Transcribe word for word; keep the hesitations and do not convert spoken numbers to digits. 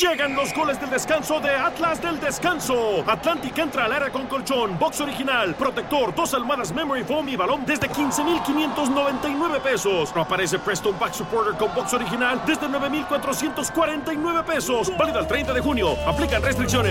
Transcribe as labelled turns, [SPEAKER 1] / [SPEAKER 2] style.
[SPEAKER 1] Llegan los goles del descanso de Atlas del Descanso. Atlantic entra al área con colchón, box original, protector, dos almohadas Memory Foam y balón desde quince mil quinientos noventa y nueve pesos. No aparece Preston Back Supporter con box original desde nueve mil cuatrocientos cuarenta y nueve pesos. Válido el treinta de junio. Aplican restricciones.